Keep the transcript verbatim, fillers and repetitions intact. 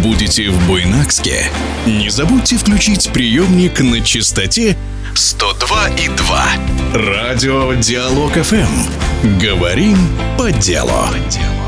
будете в Буйнакске, не забудьте включить приемник на частоте сто два и два. Радио Диалог эф эм. Говорим по делу.